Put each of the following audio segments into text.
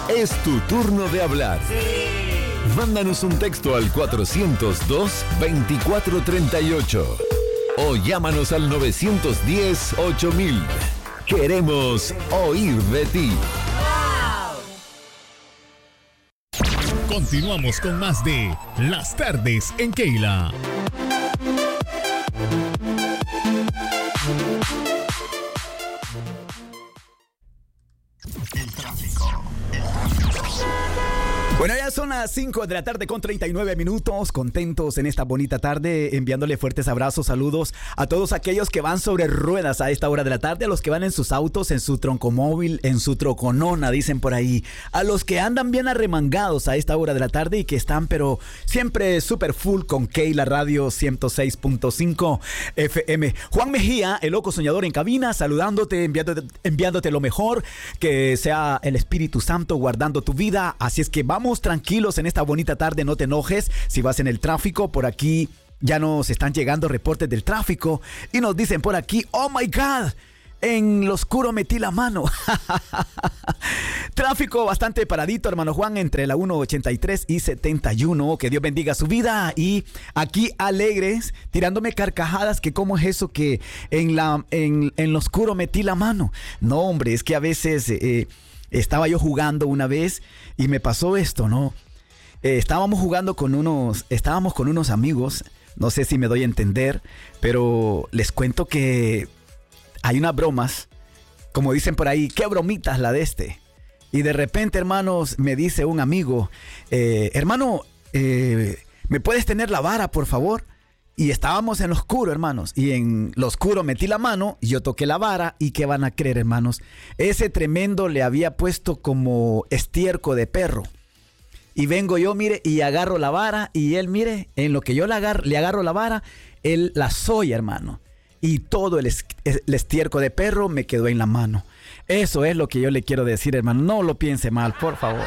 Es tu turno de hablar. Sí. Mándanos un texto al 402-2438 o llámanos al 910-8000. Queremos oír de ti. Continuamos con más de Las Tardes en Keila. El tráfico. Bueno, ya son las 5 de la tarde con 39 minutos, contentos en esta bonita tarde, enviándole fuertes abrazos, saludos a todos aquellos que van sobre ruedas a esta hora de la tarde, a los que van en sus autos, en su troncomóvil, en su troconona, dicen por ahí, a los que andan bien arremangados a esta hora de la tarde y que están pero siempre super full con Keila Radio 106.5 FM. Juan Mejía, el loco soñador en cabina, saludándote, enviándote lo mejor, que sea el Espíritu Santo guardando tu vida, así es que vamos tranquilos en esta bonita tarde, no te enojes si vas en el tráfico. Por aquí ya nos están llegando reportes del tráfico y nos dicen por aquí, oh my God, en lo oscuro metí la mano. Tráfico bastante paradito, hermano Juan, entre la 183 y 71. Que Dios bendiga su vida. Y aquí alegres, tirándome carcajadas, que cómo es eso que en lo oscuro metí la mano. No, hombre, es que a veces estaba yo jugando una vez y me pasó esto, ¿no? Estábamos con unos amigos, no sé si me doy a entender, pero les cuento que hay unas bromas, como dicen por ahí, qué bromitas la de este. Y de repente, hermanos, me dice un amigo, hermano, ¿me puedes tener la vara, por favor? Y estábamos en lo oscuro, hermanos, y en lo oscuro metí la mano y yo toqué la vara. ¿Y qué van a creer, hermanos? Ese tremendo le había puesto como estiércol de perro. Y vengo yo, mire, y agarro la vara y él, mire, en lo que yo le agarro la vara, él la soya, hermano. Y todo el estiércol de perro me quedó en la mano. Eso es lo que yo le quiero decir, hermano. No lo piense mal, por favor.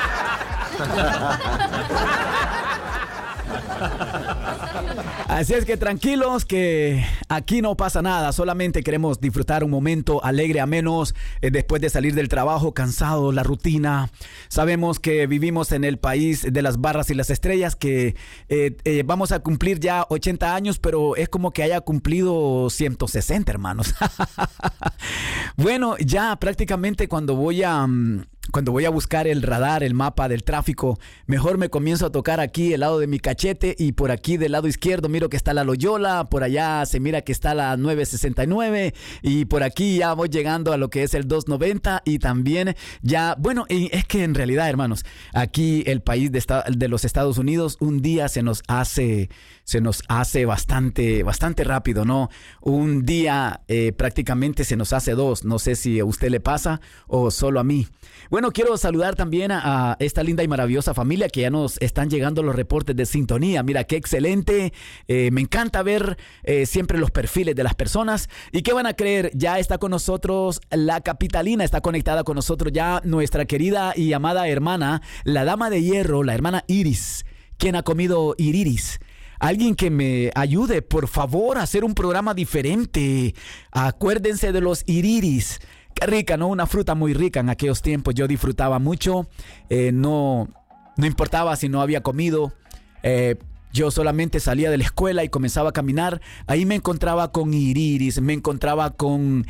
Así es que tranquilos, que aquí no pasa nada, solamente queremos disfrutar un momento alegre, amenos, después de salir del trabajo, cansado, la rutina. Sabemos que vivimos en el país de las barras y las estrellas, que vamos a cumplir ya 80 años, pero es como que haya cumplido 160, hermanos. Bueno, ya prácticamente cuando voy a buscar el radar, el mapa del tráfico, mejor me comienzo a tocar aquí el lado de mi cachete y por aquí del lado izquierdo miro que está la Loyola, por allá se mira que está la 969 y por aquí ya voy llegando a lo que es el 290 y también ya, bueno, es que en realidad, hermanos, aquí el país de los Estados Unidos un día se nos hace bastante rápido, ¿no? Un día prácticamente se nos hace dos. No sé si a usted le pasa o solo a mí. Bueno, quiero saludar también a esta linda y maravillosa familia que ya nos están llegando los reportes de sintonía. Mira, qué excelente. Me encanta ver siempre los perfiles de las personas. ¿Y qué van a creer? Ya está con nosotros la capitalina, está conectada con nosotros ya nuestra querida y amada hermana, la dama de hierro, la hermana Iris. ¿Quién ha comido iriris? Alguien que me ayude, por favor, a hacer un programa diferente. Acuérdense de los iriris. Qué rica, ¿no? Una fruta muy rica en aquellos tiempos. Yo disfrutaba mucho. No importaba si no había comido. Yo solamente salía de la escuela y comenzaba a caminar. Ahí me encontraba con iriris, me encontraba con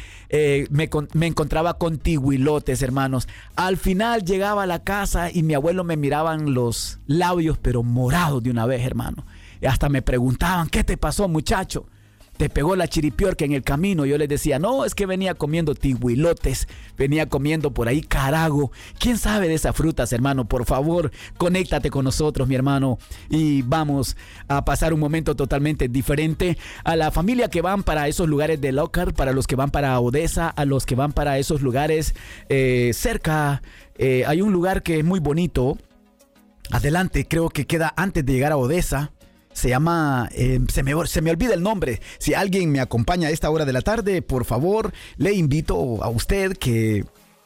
tihuilotes, hermanos. Al final llegaba a la casa y mi abuelo me miraban los labios, pero morados de una vez, hermano. Y hasta me preguntaban, ¿qué te pasó, muchacho? ¿Te pegó la chiripiorca en el camino? Yo les decía, no, es que venía comiendo tihuilotes, venía comiendo por ahí carago. ¿Quién sabe de esas frutas, hermano? Por favor, conéctate con nosotros, mi hermano, y vamos a pasar un momento totalmente diferente. A la familia que van para esos lugares de Lockhart, para los que van para Odessa, a los que van para esos lugares cerca, hay un lugar que es muy bonito. Adelante, creo que queda antes de llegar a Odessa. Se llama, se me olvida el nombre. Si alguien me acompaña a esta hora de la tarde, por favor, le invito a usted que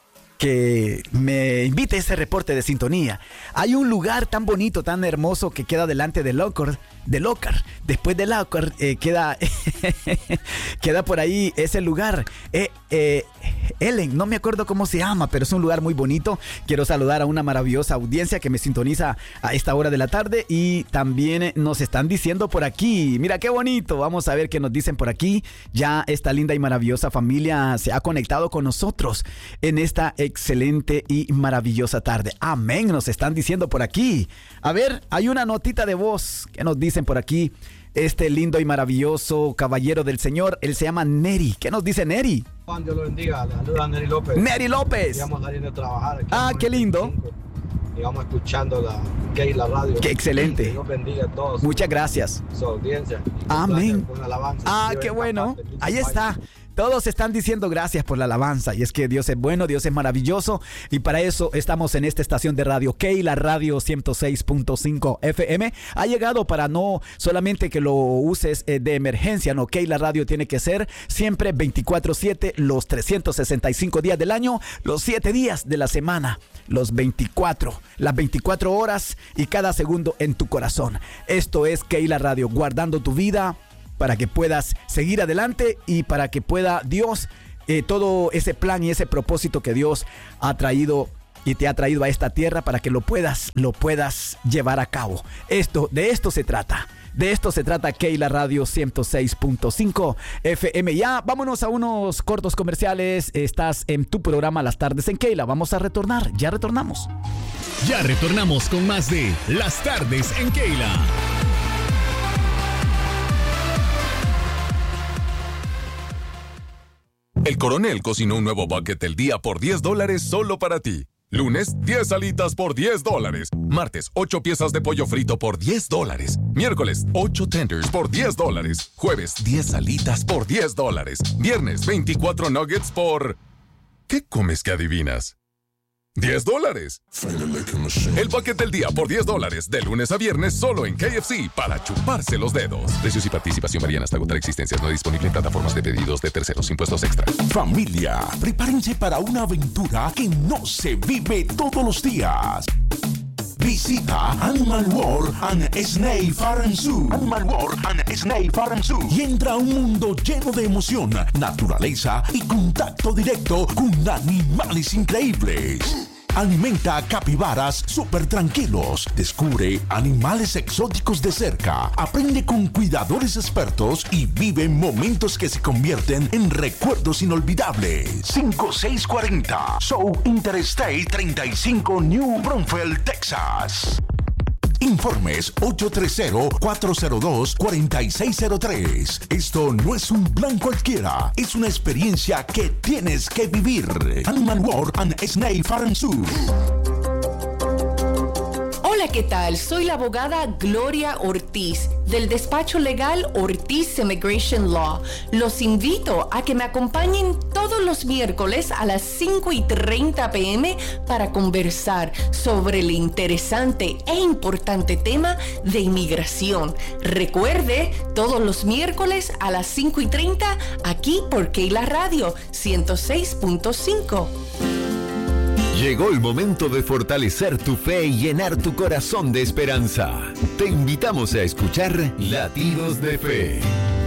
me invite a ese reporte de sintonía. Hay un lugar tan bonito, tan hermoso que queda delante de Lockhart, de Lócar. Después de Lócar queda por ahí ese lugar. Ellen, no me acuerdo cómo se llama, pero es un lugar muy bonito. Quiero saludar a una maravillosa audiencia que me sintoniza a esta hora de la tarde y también nos están diciendo por aquí, mira qué bonito, vamos a ver qué nos dicen por aquí. Ya esta linda y maravillosa familia se ha conectado con nosotros en esta excelente y maravillosa tarde. Amén, nos están diciendo por aquí. A ver, hay una notita de voz que nos dicen por aquí. Este lindo y maravilloso caballero del Señor, él se llama Neri. ¿Qué nos dice Neri? Juan, Dios lo bendiga. Le saluda a Neri López. Neri López. Íbamos saliendo a trabajar. Aquí qué lindo. Y vamos escuchando la Keila Radio. Qué excelente. Dios bendiga a todos. Muchas gracias. Su audiencia. Amén. Con alabanza. Qué bueno. Ahí está. Todos están diciendo gracias por la alabanza. Y es que Dios es bueno, Dios es maravilloso. Y para eso estamos en esta estación de radio Keila Radio 106.5 FM. Ha llegado para no solamente que lo uses de emergencia. No, Keila Radio tiene que ser siempre 24/7, los 365 días del año, los 7 días de la semana, las 24 horas y cada segundo en tu corazón. Esto es Keila Radio, guardando tu vida para que puedas seguir adelante y para que pueda Dios, todo ese plan y ese propósito que Dios ha traído y te ha traído a esta tierra para que lo puedas llevar a cabo. De esto se trata. De esto se trata Keila Radio 106.5 FM. Ya, vámonos a unos cortos comerciales. Estás en tu programa Las Tardes en Keila. Vamos a retornar. Ya retornamos. Ya retornamos con más de Las Tardes en Keila. El Coronel cocinó un nuevo bucket del día por $10 solo para ti. Lunes, 10 alitas por $10. Martes, 8 piezas de pollo frito por $10. Miércoles, 8 tenders por $10. Jueves, 10 alitas por $10. Viernes, 24 nuggets por... ¿Qué comes que adivinas? $10. El bucket del día por $10, de lunes a viernes solo en KFC para chuparse los dedos. Precios y participación varían hasta agotar existencias. No disponible en plataformas de pedidos de terceros. Impuestos extra. Familia, prepárense para una aventura que no se vive todos los días. Visita Animal World and Snake Farm Zoo. Animal World and Snake Farm Zoo. Y entra a un mundo lleno de emoción, naturaleza y contacto directo con animales increíbles. Alimenta capibaras súper tranquilos. Descubre animales exóticos de cerca. Aprende con cuidadores expertos y vive momentos que se convierten en recuerdos inolvidables. 5640 South Interstate 35 New Braunfels, Texas. Informes 830-402-4603. Esto no es un plan cualquiera, es una experiencia que tienes que vivir. Animal World and Snake Farm Zoo. Hola, ¿qué tal? Soy la abogada Gloria Ortiz, del despacho legal Ortiz Immigration Law. Los invito a que me acompañen todos los miércoles a las 5:30 p.m. para conversar sobre el interesante e importante tema de inmigración. Recuerde, todos los miércoles a las 5:30 aquí por Keila Radio 106.5. Llegó el momento de fortalecer tu fe y llenar tu corazón de esperanza. Te invitamos a escuchar Latidos de Fe.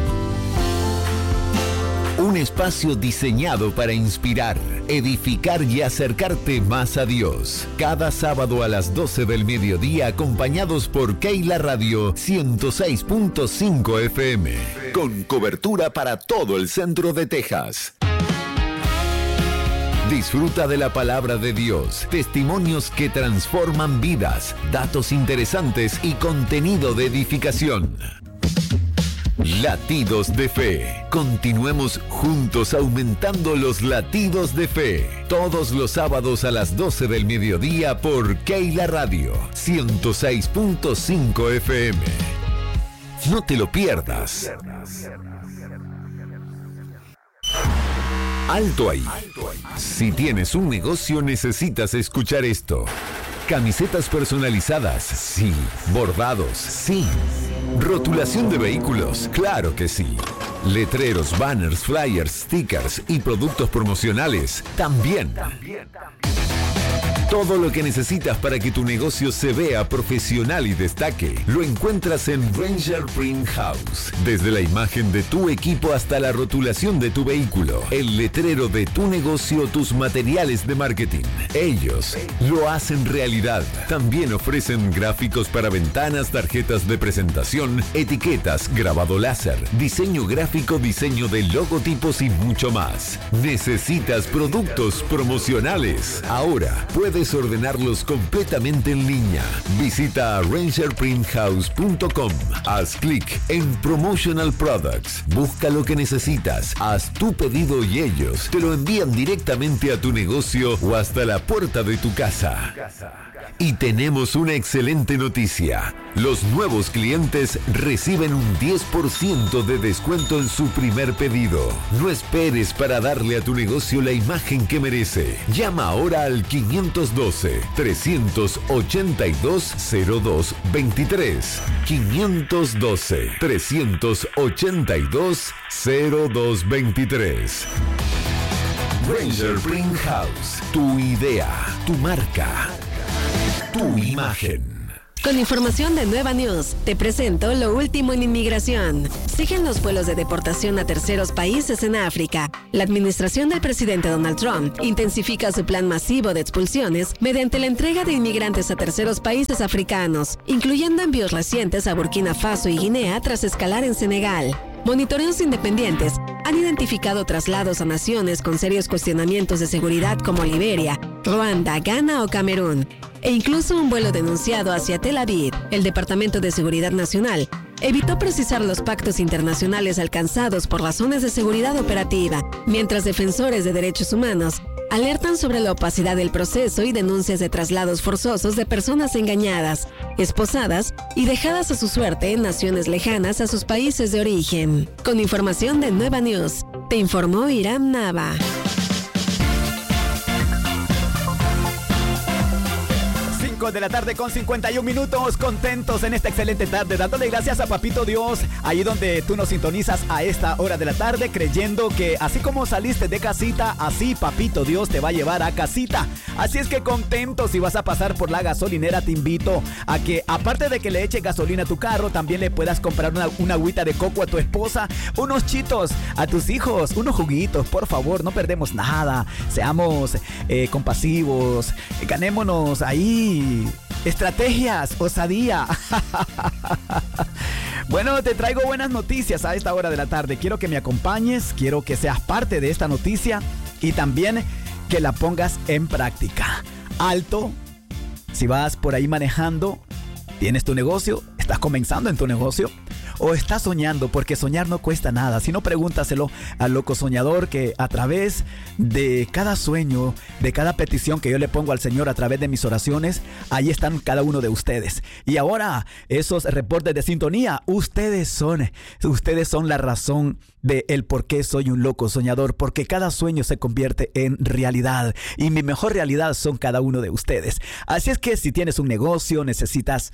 Un espacio diseñado para inspirar, edificar y acercarte más a Dios. Cada sábado a las 12 del mediodía, acompañados por Keila Radio 106.5 FM. Con cobertura para todo el centro de Texas. Disfruta de la palabra de Dios, testimonios que transforman vidas, datos interesantes y contenido de edificación. Latidos de Fe. Continuemos juntos aumentando los latidos de fe. Todos los sábados a las 12 del mediodía por Keila Radio 106.5 FM. No te lo pierdas. Alto ahí. Si tienes un negocio, necesitas escuchar esto. Camisetas personalizadas, sí. Bordados, sí. Rotulación de vehículos, claro que sí. Letreros, banners, flyers, stickers y productos promocionales, también. Todo lo que necesitas para que tu negocio se vea profesional y destaque, lo encuentras en Ranger Print House. Desde la imagen de tu equipo hasta la rotulación de tu vehículo, el letrero de tu negocio, tus materiales de marketing. Ellos lo hacen realidad. También ofrecen gráficos para ventanas, tarjetas de presentación, etiquetas, grabado láser, diseño gráfico, diseño de logotipos y mucho más. ¿Necesitas productos promocionales? Ahora puedes ordenarlos completamente en línea. Visita rangerprinthouse.com. Haz clic en Promotional Products. Busca lo que necesitas. Haz tu pedido y ellos te lo envían directamente a tu negocio o hasta la puerta de tu casa. Y tenemos una excelente noticia. Los nuevos clientes reciben un 10% de descuento en su primer pedido. No esperes para darle a tu negocio la imagen que merece. Llama ahora al 512-382-0223. 512-382-0223. Ranger Print House. Tu idea, tu marca, tu imagen. Con información de Nueva News, te presento lo último en inmigración. Siguen los vuelos de deportación a terceros países en África. La administración del presidente Donald Trump intensifica su plan masivo de expulsiones mediante la entrega de inmigrantes a terceros países africanos, incluyendo envíos recientes a Burkina Faso y Guinea tras escalar en Senegal. Monitoreos independientes han identificado traslados a naciones con serios cuestionamientos de seguridad como Liberia, Ruanda, Ghana o Camerún, e incluso un vuelo denunciado hacia Tel Aviv. El Departamento de Seguridad Nacional evitó precisar los pactos internacionales alcanzados por razones de seguridad operativa, mientras defensores de derechos humanos alertan sobre la opacidad del proceso y denuncias de traslados forzosos de personas engañadas, esposadas y dejadas a su suerte en naciones lejanas a sus países de origen. Con información de Nueva News, te informó Iram Nava. 5 de la tarde con 51 minutos, contentos en esta excelente tarde, dándole gracias a Papito Dios, ahí donde tú nos sintonizas a esta hora de la tarde, creyendo que así como saliste de casita, así Papito Dios te va a llevar a casita. Así es que contentos, si vas a pasar por la gasolinera, te invito a que, aparte de que le eches gasolina a tu carro, también le puedas comprar una agüita de coco a tu esposa, unos chitos a tus hijos, unos juguitos, por favor, no perdemos nada, seamos compasivos, ganémonos ahí estrategias, osadía. Bueno, te traigo buenas noticias a esta hora de la tarde. Quiero que me acompañes, quiero que seas parte de esta noticia y también que la pongas en práctica. Alto, si vas por ahí manejando, tienes tu negocio, estás comenzando en tu negocio o estás soñando, porque soñar no cuesta nada. Si no, pregúntaselo al loco soñador, que a través de cada sueño, de cada petición que yo le pongo al Señor a través de mis oraciones, ahí están cada uno de ustedes. Y ahora, esos reportes de sintonía, ustedes son la razón de el por qué soy un loco soñador, porque cada sueño se convierte en realidad y mi mejor realidad son cada uno de ustedes. Así es que si tienes un negocio, necesitas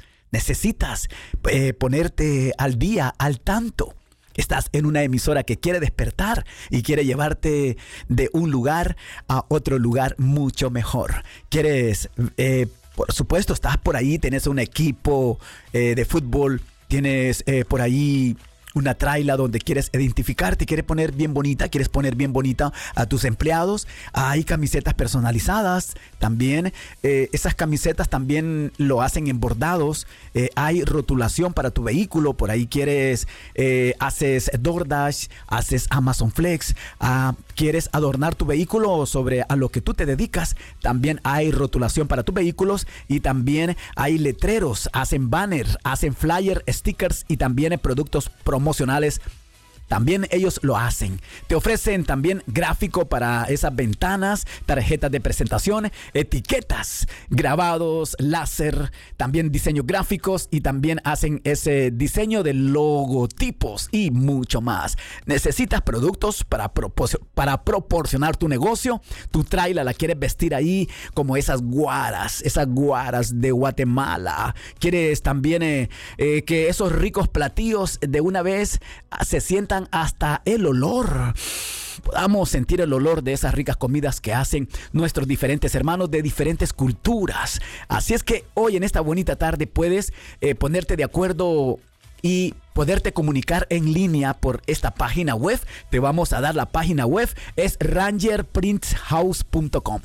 ponerte al día, al tanto. Estás en una emisora que quiere despertar y quiere llevarte de un lugar a otro lugar mucho mejor. Quieres, por supuesto, estás por ahí, tienes un equipo de fútbol, tienes por ahí una traila donde quieres identificarte, quieres poner bien bonita a tus empleados. Hay camisetas personalizadas también. Esas camisetas también lo hacen en bordados. Hay rotulación para tu vehículo. Por ahí quieres, haces DoorDash, haces Amazon Flex, quieres adornar tu vehículo sobre a lo que tú te dedicas. También hay rotulación para tus vehículos y también hay letreros, hacen banner, hacen flyer, stickers y también productos promocionales. También ellos lo hacen. Te ofrecen también gráfico para esas ventanas, tarjetas de presentación, etiquetas, grabados, láser, también diseños gráficos y también hacen ese diseño de logotipos y mucho más. ¿Necesitas productos para proporcionar tu negocio? Tu trailer la quieres vestir ahí como esas guaras de Guatemala. ¿Quieres también que esos ricos platillos de una vez se sientan sientan hasta el olor. Podamos sentir el olor de esas ricas comidas que hacen nuestros diferentes hermanos de diferentes culturas. Así es que hoy en esta bonita tarde puedes ponerte de acuerdo y poderte comunicar en línea por esta página web. Te vamos a dar la página web, es rangerprintshouse.com.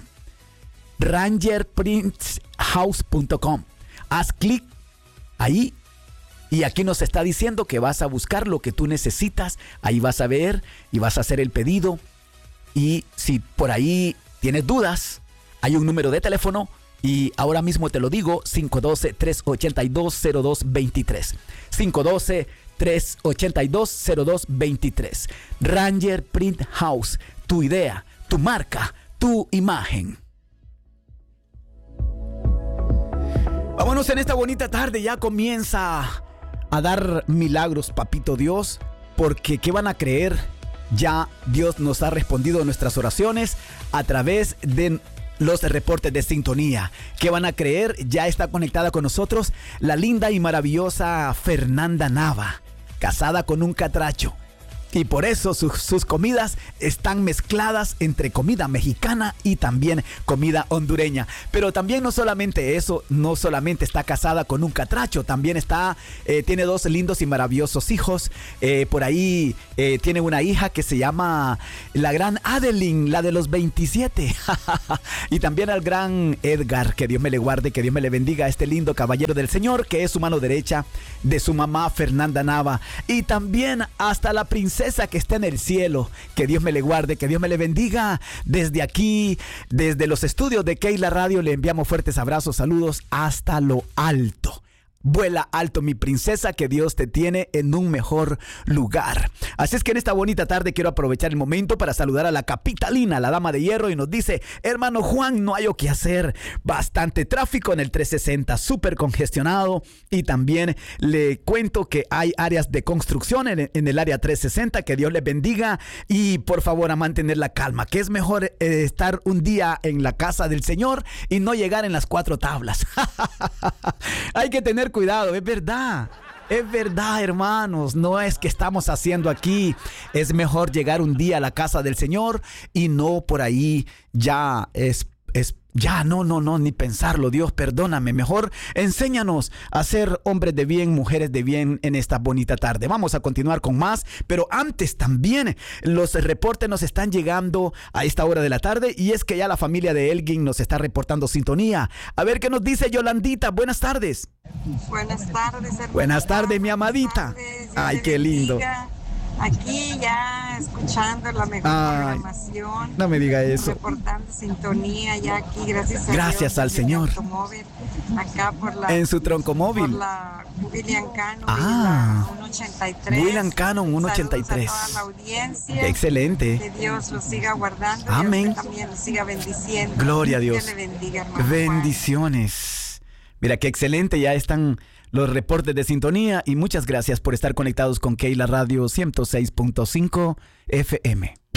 rangerprintshouse.com. Haz clic ahí y aquí nos está diciendo que vas a buscar lo que tú necesitas. Ahí vas a ver y vas a hacer el pedido. Y si por ahí tienes dudas, hay un número de teléfono y ahora mismo te lo digo, 512-382-0223. 512-382-0223. Ranger Print House, tu idea, tu marca, tu imagen. Vámonos en esta bonita tarde, ya comienza a dar milagros, papito Dios, porque ¿qué van a creer? Ya Dios nos ha respondido a nuestras oraciones a través de los reportes de sintonía. ¿Qué van a creer? Ya está conectada con nosotros la linda y maravillosa Fernanda Nava, casada con un catracho. Y por eso sus comidas están mezcladas entre comida mexicana y también comida hondureña. Pero también no solamente eso, no solamente está casada con un catracho, también tiene 2 lindos y maravillosos hijos. Por ahí tiene una hija que se llama la gran Adeline, la de los 27. Y también al gran Edgar, que Dios me le guarde, que Dios me le bendiga a este lindo caballero del Señor, que es su mano derecha de su mamá Fernanda Nava. Y también hasta la princesa que está en el cielo, que Dios me le guarde, que Dios me le bendiga. Desde aquí, desde los estudios de Keila Radio, le enviamos fuertes abrazos, saludos hasta lo alto. Vuela alto, mi princesa, que Dios te tiene en un mejor lugar. Así es que en esta bonita tarde quiero aprovechar el momento para saludar a la capitalina, la dama de hierro, y nos dice: hermano Juan, no hay o qué hacer, bastante tráfico en el 360, súper congestionado, y también le cuento que hay áreas de construcción en el área 360, que Dios les bendiga, y por favor a mantener la calma, que es mejor estar un día en la casa del Señor y no llegar en las 4 tablas. Hay que tener cuidado, es verdad, hermanos, no es que estamos haciendo aquí, es mejor llegar un día a la casa del Señor y no por ahí ya no, ni pensarlo. Dios, perdóname, mejor enséñanos a ser hombres de bien, mujeres de bien en esta bonita tarde. Vamos a continuar con más, pero antes también los reportes nos están llegando a esta hora de la tarde, y es que ya la familia de Elgin nos está reportando sintonía. A ver qué nos dice Yolandita. Buenas tardes. Buenas tardes, hermano. Buenas tardes, mi amadita. Ay, qué lindo. Aquí ya escuchando la mejor programación. No me diga eso. Reportando sintonía ya aquí, gracias a Dios, al Señor. Acá por en su troncomóvil. Por la William Cannon, 183. William Cannon, 183. Saludos a toda la audiencia. Excelente. Que Dios los siga guardando. Amén. Que también los siga bendiciendo. Gloria a Dios. Que le bendiga, hermano. Bendiciones. Mira qué excelente, ya están los reportes de sintonía, y muchas gracias por estar conectados con Keila Radio 106.5 FM.